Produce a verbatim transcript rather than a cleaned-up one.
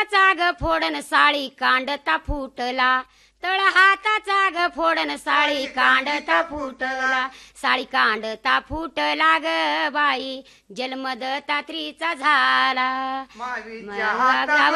हाताचा ग फोडन साळी कांडता फुटला तळ हाताचा ग फोडन साळी कांडता फुटला साळी कांडता फुटला ग बाई जन्मदत्ता त्रीचा झाला. मावीच्या हाता